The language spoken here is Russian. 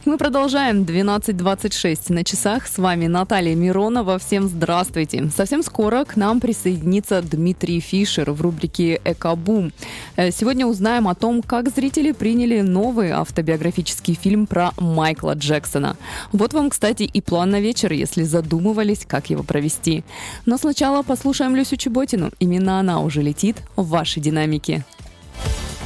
Мы продолжаем. 12:26 на часах. С вами Наталья Миронова. Всем здравствуйте. Совсем скоро к нам присоединится Дмитрий Фишер в рубрике «Экобум». Сегодня узнаем о том, как зрители приняли новый автобиографический фильм про Майкла Джексона. Вот вам, кстати, и план на вечер, если задумывались, как его провести. Но сначала послушаем Люсю Чеботину. Именно она уже летит в вашей динамике.